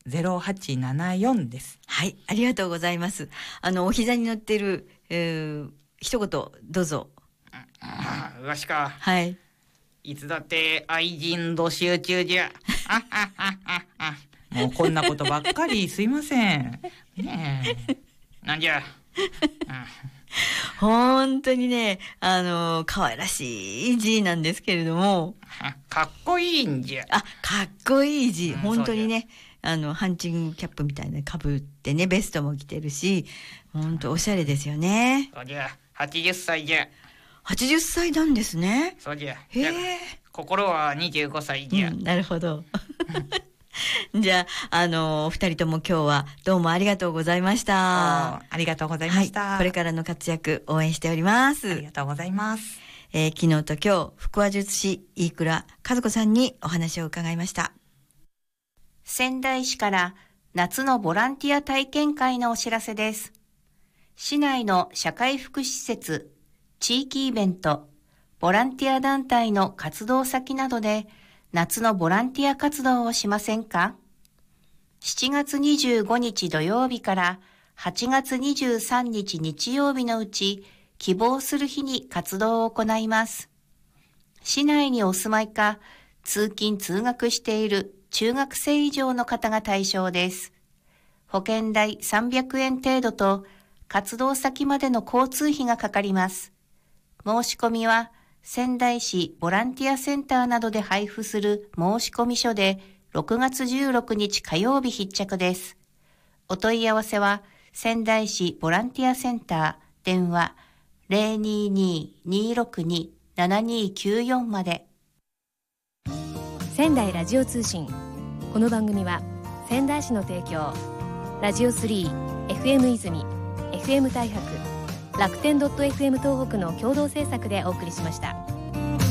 0874です。 はい、ありがとうございます。お膝に乗ってる、一言どうぞ。 わしか。 はい。 いつだって愛人度集中じゃ。もうこんなことばっかりすいません。ねえ。なんじゃ。 本当にね、可愛らしい字なんですけれども。 かっこいいんじゃ。 かっこいい字。本当にね、ハンチングキャップみたいな被ってね、ベストも着てるし、本当おしゃれですよね。 そうじゃ、80歳じゃ。 80歳なんですね。 そうじゃ。 へえ。 心は25歳じゃ。 なるほど。じゃあ、お二人とも今日はどうもありがとうございました。 ありがとうございました、 これからの活躍応援しております。 ありがとうございます。 昨日と今日、腹話術師飯倉和子さんにお話を伺いました。 仙台市から夏のボランティア体験会のお知らせです。市内の社会福祉施設、地域イベント、ボランティア団体の活動先などで夏のボランティア活動をしませんか？ 7 月25日土曜日から8月23日日曜日のうち希望する日に活動を行います。市内にお住まいか通勤通学している中学生以上の方が対象です。保険代300円程度と活動先までの交通費がかかります。申し込みは仙台市ボランティアセンターなどで配布する申込書で6月16日火曜日必着です。お問い合わせは仙台市ボランティアセンター電話 022-262-7294 まで。 仙台ラジオ通信。この番組は仙台市の提供、ラジオ3、FM 泉、FM 大白、楽天 .fm 東北の共同制作でお送りしました。